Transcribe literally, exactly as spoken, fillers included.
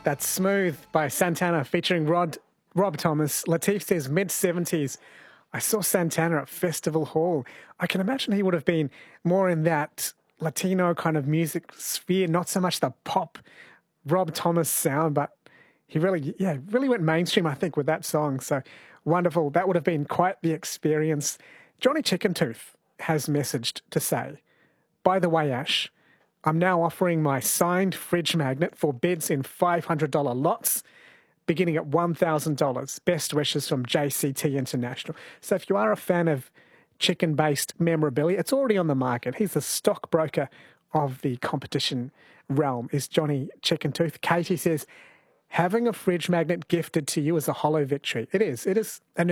That's Smooth by Santana featuring Rod Rob Thomas. Latif says mid seventies. I saw Santana at Festival Hall. I can imagine he would have been more in that Latino kind of music sphere, not so much the pop Rob Thomas sound, but he really, yeah, really went mainstream, I think, with that song. So wonderful. That would have been quite the experience. Johnny Chickentooth has messaged to say, by the way, Ash, I'm now offering my signed fridge magnet for bids in five hundred dollars lots, beginning at one thousand dollars. Best wishes from J C T International. So if you are a fan of chicken-based memorabilia, it's already on the market. He's the stockbroker of the competition realm, is Johnny Chickentooth. Katie says, having a fridge magnet gifted to you is a hollow victory. It is. It is an